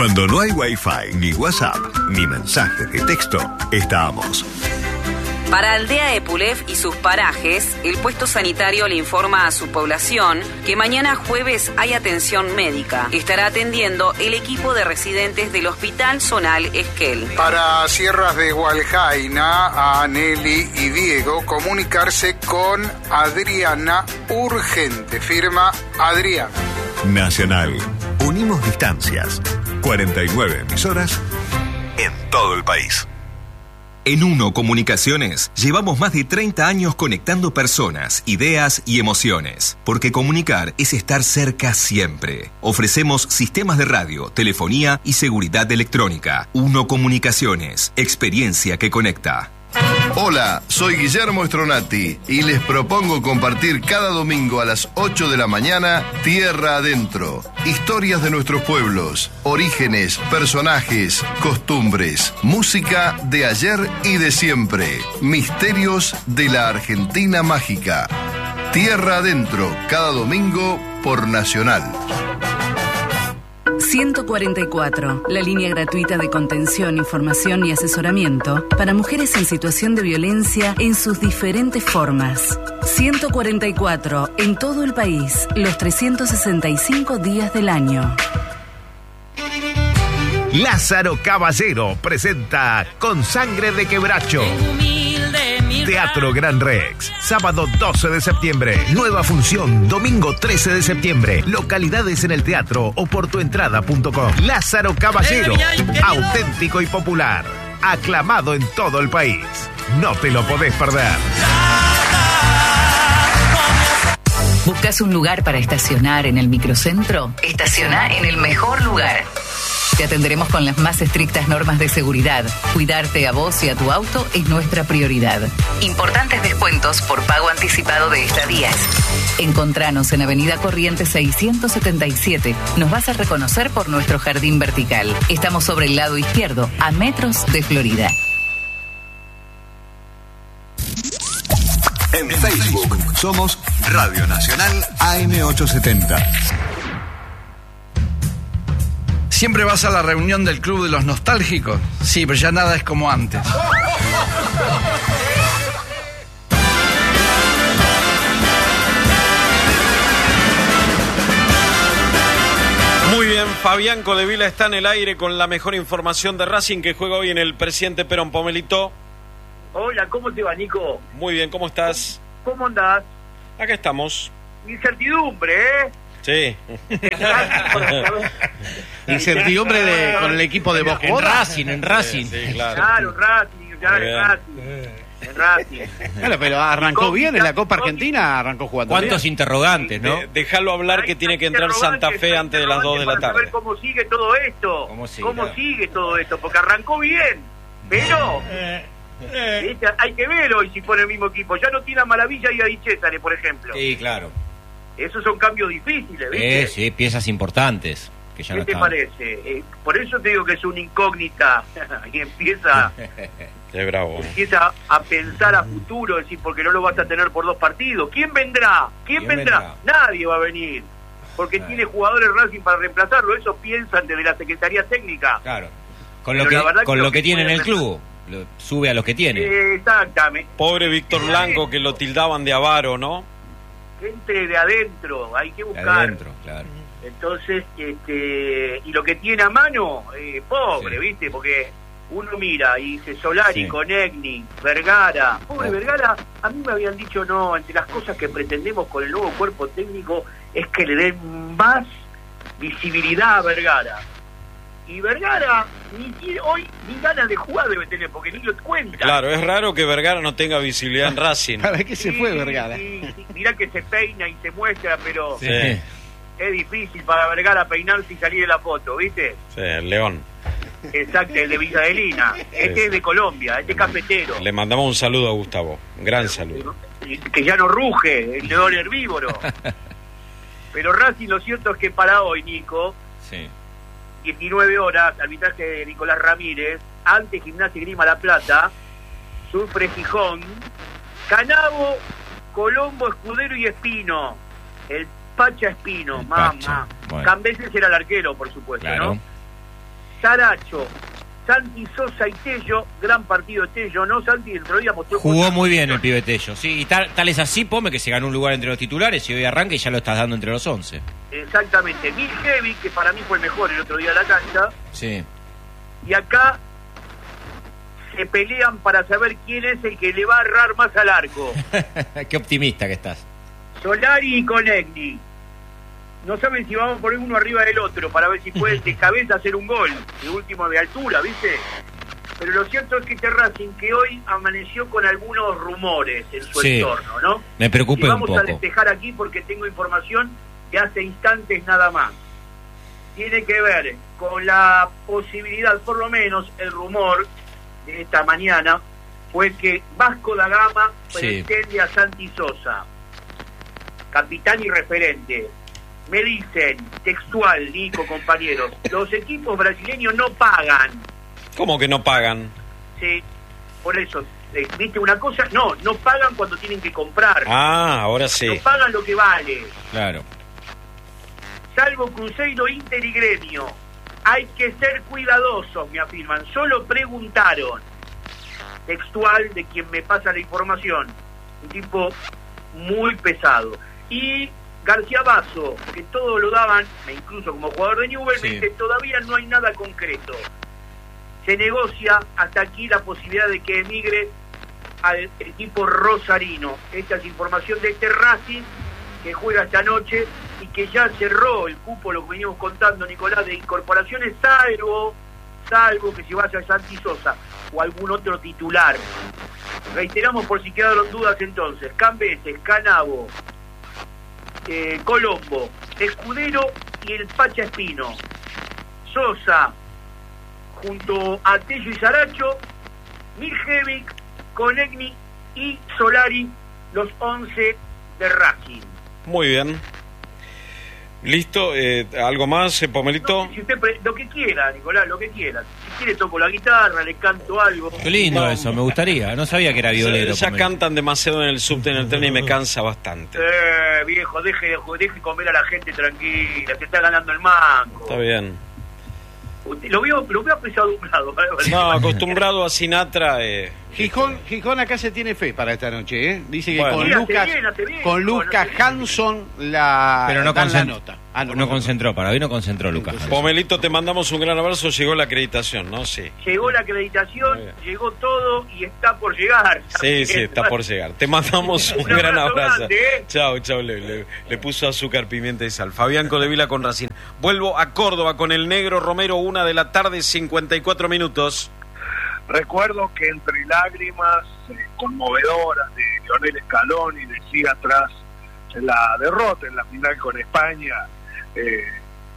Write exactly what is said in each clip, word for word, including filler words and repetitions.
Cuando no hay Wi-Fi, ni WhatsApp, ni mensajes de texto, estamos. Para Aldea Epulef y sus parajes, el puesto sanitario le informa a su población que mañana jueves hay atención médica. Estará atendiendo el equipo de residentes del Hospital Zonal Esquel. Para Sierras de Hualjaina, a Nelly y Diego, comunicarse con Adriana urgente. Firma Adriana. Nacional. Unimos distancias. cuarenta y nueve emisoras en todo el país. En Uno Comunicaciones llevamos más de treinta años conectando personas, ideas y emociones. Porque comunicar es estar cerca siempre. Ofrecemos sistemas de radio, telefonía y seguridad electrónica. Uno Comunicaciones, experiencia que conecta. Hola, soy Guillermo Stronati y les propongo compartir cada domingo a las ocho de la mañana Tierra Adentro. Historias de nuestros pueblos, orígenes, personajes, costumbres, música de ayer y de siempre, misterios de la Argentina mágica. Tierra Adentro, cada domingo por Nacional. ciento cuarenta y cuatro, la línea gratuita de contención, información y asesoramiento para mujeres en situación de violencia en sus diferentes formas. ciento cuarenta y cuatro, en todo el país, los trescientos sesenta y cinco días del año. Lázaro Caballero presenta Con Sangre de Quebracho. Teatro Gran Rex, sábado doce de septiembre. Nueva función, domingo trece de septiembre. Localidades en el teatro o por tuentrada punto com. Lázaro Caballero, auténtico y popular. Aclamado en todo el país. No te lo podés perder. ¿Buscas un lugar para estacionar en el microcentro? Estaciona en el mejor lugar. Te atenderemos con las más estrictas normas de seguridad. Cuidarte a vos y a tu auto es nuestra prioridad. Importantes descuentos por pago anticipado de estadías. Encontranos en Avenida Corrientes seiscientos setenta y siete. Nos vas a reconocer por nuestro jardín vertical. Estamos sobre el lado izquierdo, a metros de Florida. En Facebook somos Radio Nacional A M ochocientos setenta. ¿Siempre vas a la reunión del Club de los Nostálgicos? Sí, pero ya nada es como antes. Muy bien, Fabián Codevila está en el aire con la mejor información de Racing que juega hoy en el Presidente Perón. Pomelito. Hola, ¿cómo te va, Nico? Muy bien, ¿cómo estás? ¿Cómo, cómo andás? Acá estamos. Incertidumbre, ¿eh? Sí. Incertidumbre de, con el equipo de Boca. En Racing, en Racing. Sí, sí, claro. Claro, Racing, claro, en Racing. En Racing. Claro, pero arrancó bien en la Copa Argentina, arrancó jugando ¿Cuántos bien? interrogantes, no? De, déjalo hablar que tiene que entrar Santa Fe antes de las dos de la tarde. Saber cómo sigue todo esto. ¿Cómo sigue, ¿Cómo sigue todo esto? Porque arrancó bien, pero... Eh. Hay que ver hoy si pone el mismo equipo. Ya no tiene a Maravilla y a Di César, por ejemplo. Sí, claro. Esos son cambios difíciles, ¿viste? Eh, sí, piezas importantes. Que ya ¿Qué no te están. parece? Eh, por eso te digo que es una incógnita y empieza, Qué bravo. empieza a pensar a futuro, decir, porque no lo vas a tener por dos partidos. ¿Quién vendrá? ¿Quién, ¿Quién vendrá? vendrá? Nadie va a venir, porque Ay. tiene jugadores Racing para reemplazarlo. Eso piensan desde la Secretaría Técnica. Claro. Con lo Pero que, la verdad con que lo lo que que tiene en puede el club. Lo, sube a los que tiene. Eh, exactamente. Pobre Víctor Blanco que lo tildaban de avaro, ¿no? Gente de adentro, hay que buscar. Adentro, claro. Entonces, este, y lo que tiene a mano, eh, pobre, Sí. ¿viste? Porque uno mira y dice Solari, Sí. Conegni, Vergara. Pobre Oh. Vergara, a mí me habían dicho, no, entre las cosas que pretendemos con el nuevo cuerpo técnico es que le den más visibilidad a Vergara. Y Vergara, ni tiene, hoy ni ganas de jugar debe tener, porque ni lo cuenta. Claro, es raro que Vergara no tenga visibilidad en Racing. ¿Para qué se Sí, fue Vergara? Sí, sí, mirá que se peina y se muestra, pero Sí, es difícil para Vergara peinarse y salir de la foto, ¿viste? sí, el León. Exacto, el de Villa Adelina. Este Sí. es de Colombia, este es cafetero. Le mandamos un saludo a Gustavo. Un gran saludo. Que ya no ruge, el león herbívoro. Pero Racing, lo cierto es que para hoy, Nico, Sí. diecinueve horas, arbitraje de Nicolás Ramírez, ante Gimnasia y Grima La Plata, sufre Gijón, Canabo, Colombo, Escudero y Espino. El Pacha Espino, El mamá. Pacha, bueno. Cambeses era el arquero, por supuesto, Claro. ¿no? Saracho, Santi Sosa y Tello, gran partido de Tello, ¿no, Santi? El otro día mostró... Jugó muy bien el pibe Tello, sí, y tal, tal es así, Pome, que se ganó un lugar entre los titulares y hoy arranca y ya lo estás dando entre los once. Exactamente, Miljevic, que para mí fue el mejor el otro día de la cancha. Sí. Y acá se pelean para saber quién es el que le va a errar más al arco. Qué optimista que estás. Solari y Conegni. No saben si vamos a poner uno arriba del otro para ver si pueden de cabeza hacer un gol. De último de altura, ¿viste? Pero lo cierto es que este Racing, que hoy amaneció con algunos rumores en su sí, entorno, ¿no? Me preocupa y un poco. vamos a despejar aquí porque tengo información de hace instantes nada más. Tiene que ver con la posibilidad, por lo menos el rumor de esta mañana, fue que Vasco da Gama sí. pretende a Santi Sosa, capitán y referente. Me dicen, textual, Nico, compañeros, los equipos brasileños no pagan. ¿Cómo que no pagan? Sí, por eso, eh, ¿viste una cosa? No, no pagan cuando tienen que comprar. Ah, ahora sí. No pagan lo que vale. Claro. Salvo Cruzeiro, Inter y Gremio. Hay que ser cuidadosos, me afirman. Solo preguntaron. Textual de quien me pasa la información. Un tipo muy pesado. Y García Basso, que todo lo daban, me incluso como jugador de Newell's, sí. dice, todavía no hay nada concreto. Se negocia hasta aquí la posibilidad de que emigre al equipo rosarino. Esta es información de este Racing que juega esta noche y que ya cerró el cupo, lo que venimos contando, Nicolás, de incorporaciones, salvo, salvo que se vaya Santi Sosa o algún otro titular. Reiteramos por si quedaron dudas entonces: Cambeses, Canavo, eh, Colombo, Escudero y el Pacha Espino. Sosa junto a Tello y Saracho, Miljevic, Conegni y Solari, los once de Racing. Muy bien. ¿Listo? Eh, ¿Algo más, eh, Pomelito? No, si usted pre- lo que quiera, Nicolás, lo que quiera. Si quiere toco la guitarra, le canto algo. Qué lindo no, eso, me gustaría. No sabía que era violero. Ya, ya cantan demasiado en el subte, en el tren y me cansa bastante. Eh, viejo, deje, deje comer a la gente tranquila, se está ganando el mango. Está bien. Usted, lo veo, lo veo apesadumbrado. No, acostumbrado a Sinatra. Eh, Gijón, Gijón acá se tiene fe para esta noche, ¿eh? Dice que bueno. con Sí, Lucas, bien, bien, con Lucas no Hanson la, Pero no, dan concent- la nota. Ah, no, no concentró, para hoy no concentró Lucas. Pomelito, te mandamos un gran abrazo. Llegó la acreditación, ¿no? Sí. Llegó la acreditación, llegó todo y está por llegar. Sí, sí, está por llegar. Te mandamos un, un gran abrazo abrazo. grande, ¿eh? Chao, chao. Le, le, le puso azúcar, pimienta y sal. Fabián Codevila con Racing. Vuelvo a Córdoba con el Negro Romero, una de la tarde, cincuenta y cuatro minutos. Recuerdo que entre lágrimas eh, conmovedoras de Lionel Scaloni decía tras la derrota en la final con España, eh,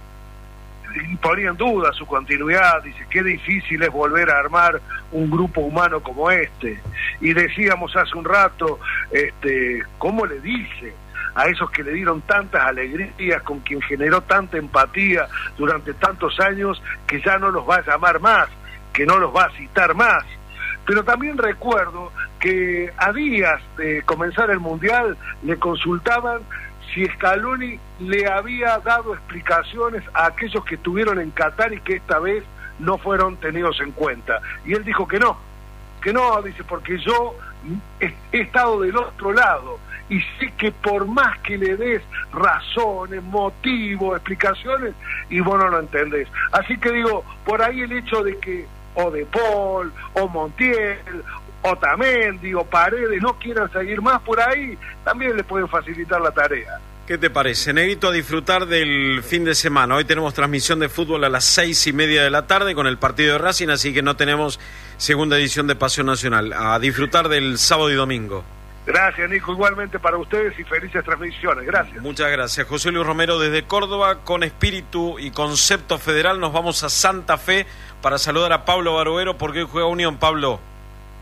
ponía en duda su continuidad. Dice, qué difícil es volver a armar un grupo humano como este. Y decíamos hace un rato, este, ¿cómo le dice a esos que le dieron tantas alegrías, con quien generó tanta empatía durante tantos años, que ya no los va a llamar más, que no los va a citar más? Pero también recuerdo que a días de comenzar el Mundial le consultaban si Scaloni le había dado explicaciones a aquellos que estuvieron en Qatar y que esta vez no fueron tenidos en cuenta. Y él dijo que no, que no, dice, porque yo he, he estado del otro lado y sé que por más que le des razones, motivos, explicaciones, y vos no lo entendés. Así que digo, por ahí el hecho de que o De Paul, o Montiel, Otamendi o Paredes no quieran seguir más por ahí, también les pueden facilitar la tarea. ¿Qué te parece, Negrito? A disfrutar del fin de semana. Hoy tenemos transmisión de fútbol a las seis y media de la tarde con el partido de Racing, así que no tenemos segunda edición de Pasión Nacional. A disfrutar del sábado y domingo. Gracias, Nico, igualmente para ustedes y felices transmisiones. Gracias. Muchas gracias. José Luis Romero desde Córdoba, con espíritu y concepto federal. Nos vamos a Santa Fe para saludar a Pablo Barovero, porque hoy juega Unión. Pablo.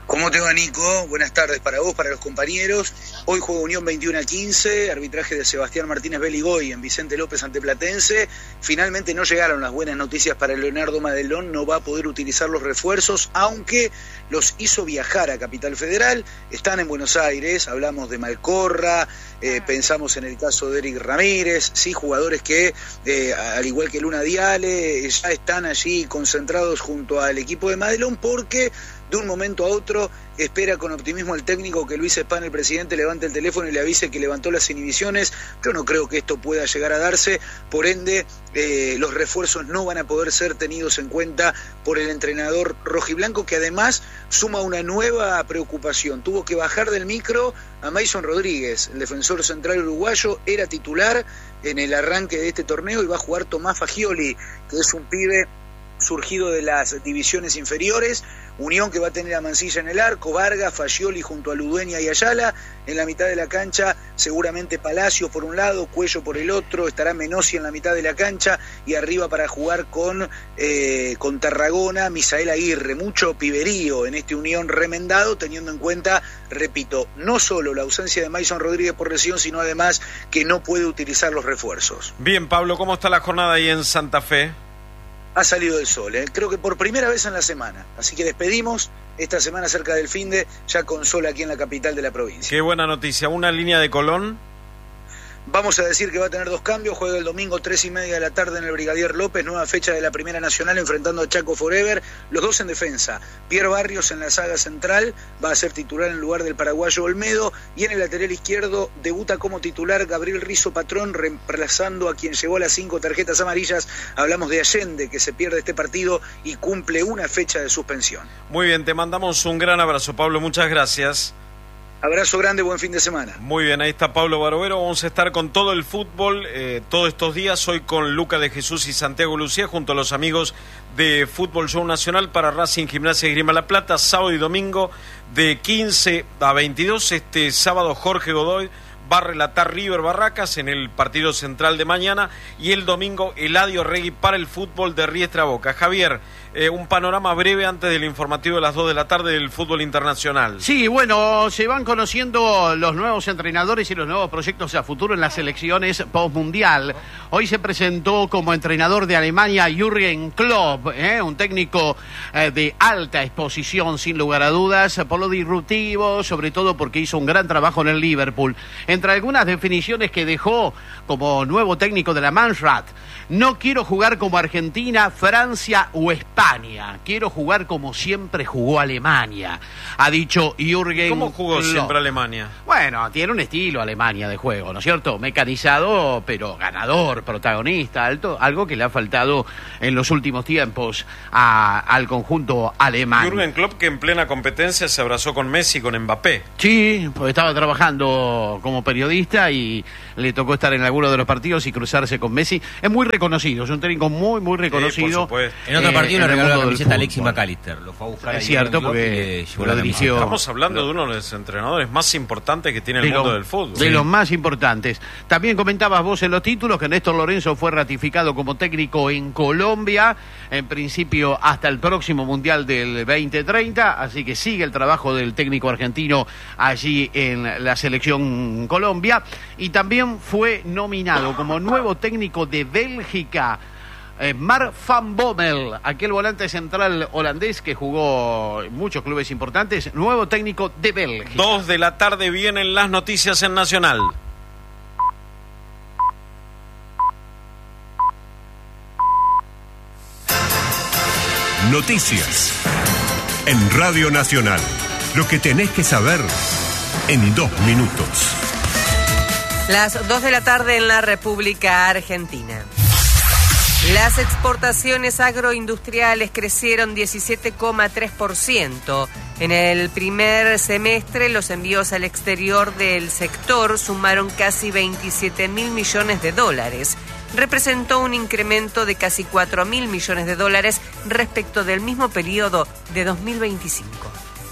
¿Cómo te va, Nico? Buenas tardes para vos, para los compañeros. Hoy juega Unión veintiuno a quince, arbitraje de Sebastián Martínez Beligoy en Vicente López ante Platense. Finalmente no llegaron las buenas noticias para Leonardo Madelón, no va a poder utilizar los refuerzos, aunque los hizo viajar a Capital Federal. Están en Buenos Aires, hablamos de Malcorra, eh, pensamos en el caso de Eric Ramírez, sí, jugadores que, eh, al igual que Luna Diale, ya están allí concentrados junto al equipo de Madelón, porque de un momento a otro espera con optimismo el técnico que Luis Espán, el presidente, levante el teléfono y le avise que levantó las inhibiciones. Yo no creo que esto pueda llegar a darse, por ende eh, los refuerzos no van a poder ser tenidos en cuenta por el entrenador rojiblanco, que además suma una nueva preocupación. Tuvo que bajar del micro a Mason Rodríguez, el defensor central uruguayo, era titular en el arranque de este torneo y va a jugar Tomás Fagioli, que es un pibe surgido de las divisiones inferiores. Unión que va a tener a Mancilla en el arco, Vargas, Fagioli junto a Ludueña y Ayala. En la mitad de la cancha seguramente Palacios por un lado, Cuello por el otro, estará Menossi en la mitad de la cancha y arriba para jugar con, eh, con Tarragona, Misael Aguirre. Mucho piberío en este Unión remendado, teniendo en cuenta, repito, no solo la ausencia de Mason Rodríguez por lesión, sino además que no puede utilizar los refuerzos. Bien, Pablo, ¿cómo está la jornada ahí en Santa Fe? Ha salido el sol, ¿eh? Creo que por primera vez en la semana. Así que despedimos esta semana cerca del finde, ya con sol aquí en la capital de la provincia. Qué buena noticia. ¿Una línea de Colón? Vamos a decir que va a tener dos cambios. Juega el domingo tres y media de la tarde en el Brigadier López, nueva fecha de la Primera Nacional enfrentando a Chaco Forever. Los dos en defensa. Pierre Barrios en la saga central va a ser titular en lugar del paraguayo Olmedo, y en el lateral izquierdo debuta como titular Gabriel Rizo Patrón, reemplazando a quien llevó las cinco tarjetas amarillas. Hablamos de Allende, que se pierde este partido y cumple una fecha de suspensión. Muy bien, te mandamos un gran abrazo, Pablo, muchas gracias. Abrazo grande, buen fin de semana. Muy bien, ahí está Pablo Barovero. Vamos a estar con todo el fútbol eh, todos estos días. Hoy con Luca de Jesús y Santiago Lucía, junto a los amigos de Fútbol Show Nacional para Racing, Gimnasia y Esgrima La Plata. Sábado y domingo de quince a veintidós. Este sábado Jorge Godoy va a relatar River Barracas en el partido central de mañana, y el domingo Eladio Regui para el fútbol de Riestra Boca. Javier, eh, un panorama breve antes del informativo de las dos de la tarde del fútbol internacional. Sí, bueno, se van conociendo los nuevos entrenadores y los nuevos proyectos a futuro en las elecciones postmundial. Hoy se presentó como entrenador de Alemania Jürgen Klopp, ¿eh? un técnico eh, de alta exposición, sin lugar a dudas, por lo disruptivo, sobre todo porque hizo un gran trabajo en el Liverpool. Entre algunas definiciones que dejó como nuevo técnico de la Mannschaft: no quiero jugar como Argentina, Francia o España, quiero jugar como siempre jugó Alemania, ha dicho Jürgen ¿Cómo jugó Klopp. siempre Alemania? Bueno, tiene un estilo Alemania de juego, ¿no es cierto? Mecanizado, pero ganador, protagonista, alto, algo que le ha faltado en los últimos tiempos a, al conjunto alemán. Jürgen Klopp, que en plena competencia se abrazó con Messi y con Mbappé. Sí, pues estaba trabajando como periodista y le tocó estar en alguno de los partidos y cruzarse con Messi. Es muy reconocido, es un técnico muy, muy reconocido. Sí, en otro partido eh, le regaló la camiseta a Alexis McAllister. Lo fue a buscar. Es cierto, porque lo dirigió. Estamos hablando lo, de uno de los entrenadores más importantes que tiene el mundo lo, del fútbol. De sí. los más importantes. También comentabas vos en los títulos que Néstor Lorenzo fue ratificado como técnico en Colombia, en principio hasta el próximo Mundial del veinte treinta, así que sigue el trabajo del técnico argentino allí en la selección Colombia, y también fue nominado como nuevo técnico de Bélgica eh, Mark van Bommel, aquel volante central holandés que jugó en muchos clubes importantes, nuevo técnico de Bélgica. Dos de la tarde vienen las noticias en Nacional. Noticias en Radio Nacional. Lo que tenés que saber en dos minutos. Las dos de la tarde en la República Argentina. Las exportaciones agroindustriales crecieron diecisiete coma tres por ciento. En el primer semestre, los envíos al exterior del sector sumaron casi veintisiete mil millones de dólares. Representó un incremento de casi cuatro mil millones de dólares respecto del mismo periodo de dos mil veinticinco.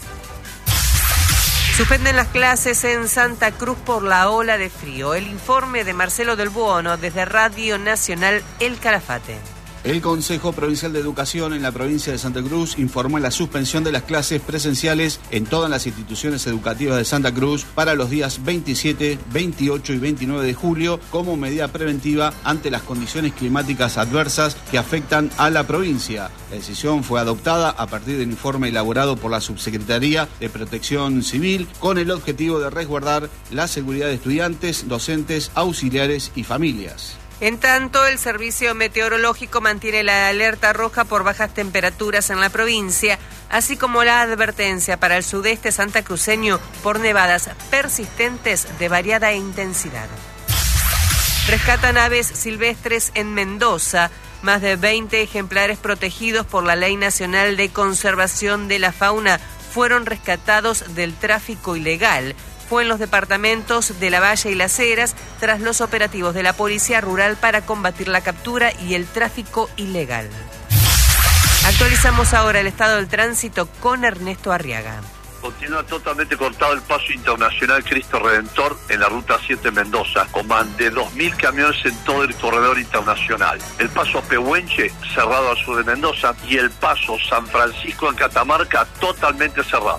Suspenden las clases en Santa Cruz por la ola de frío. El informe de Marcelo del Buono desde Radio Nacional El Calafate. El Consejo Provincial de Educación en la provincia de Santa Cruz informó la suspensión de las clases presenciales en todas las instituciones educativas de Santa Cruz para los días veintisiete, veintiocho y veintinueve de julio como medida preventiva ante las condiciones climáticas adversas que afectan a la provincia. La decisión fue adoptada a partir del informe elaborado por la Subsecretaría de Protección Civil con el objetivo de resguardar la seguridad de estudiantes, docentes, auxiliares y familias. En tanto, el Servicio Meteorológico mantiene la alerta roja por bajas temperaturas en la provincia, así como la advertencia para el sudeste santacruceño por nevadas persistentes de variada intensidad. Rescatan aves silvestres en Mendoza. Más de veinte ejemplares protegidos por la Ley Nacional de Conservación de la Fauna fueron rescatados del tráfico ilegal. Fue en los departamentos de La Valle y Las Heras tras los operativos de la Policía Rural para combatir la captura y el tráfico ilegal. Actualizamos ahora el estado del tránsito con Ernesto Arriaga. Continúa totalmente cortado el paso internacional Cristo Redentor en la ruta siete Mendoza, con más de dos mil camiones en todo el corredor internacional. El paso Pehuenche cerrado al sur de Mendoza y el paso San Francisco en Catamarca totalmente cerrado.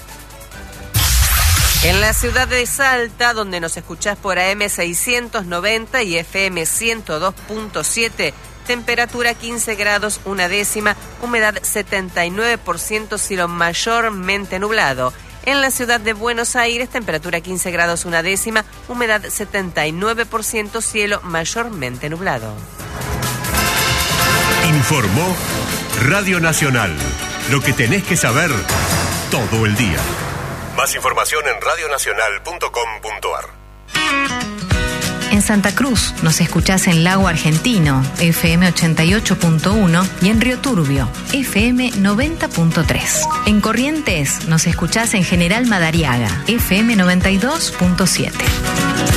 En la ciudad de Salta, donde nos escuchás por A M seiscientos noventa y F M ciento dos punto siete, temperatura quince grados una décima, humedad setenta y nueve por ciento, cielo mayormente nublado. En la ciudad de Buenos Aires, temperatura quince grados una décima, humedad setenta y nueve por ciento, cielo mayormente nublado. Informó Radio Nacional. Lo que tenés que saber todo el día. Más información en radio nacional punto com punto a r. En Santa Cruz nos escuchás en Lago Argentino, F M ochenta y ocho punto uno, y en Río Turbio, F M noventa punto tres. En Corrientes nos escuchás en General Madariaga, F M noventa y dos punto siete.